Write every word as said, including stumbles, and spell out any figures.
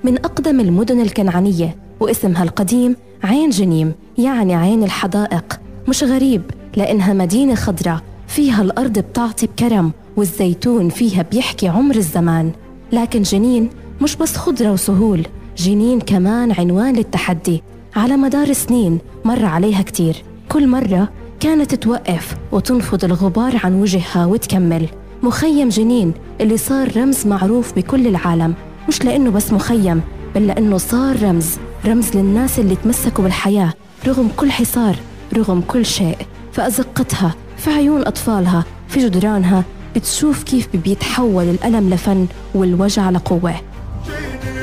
من أقدم المدن الكنعانية، واسمها القديم عين جنيم، يعني عين الحدائق. مش غريب لأنها مدينة خضراء فيها الأرض بتعطي بكرم، والزيتون فيها بيحكي عمر الزمان. لكن جنين مش بس خضرة وسهول، جنين كمان عنوان للتحدي. على مدار سنين مر عليها كتير، كل مرة كانت توقف وتنفض الغبار عن وجهها وتكمل. مخيم جنين اللي صار رمز معروف بكل العالم، مش لأنه بس مخيم، بل لأنه صار رمز رمز للناس اللي تمسكوا بالحياة رغم كل حصار، رغم كل شيء. فأزقتها في عيون أطفالها، في جدرانها بتشوف كيف بيتحول الألم لفن والوجع لقوة.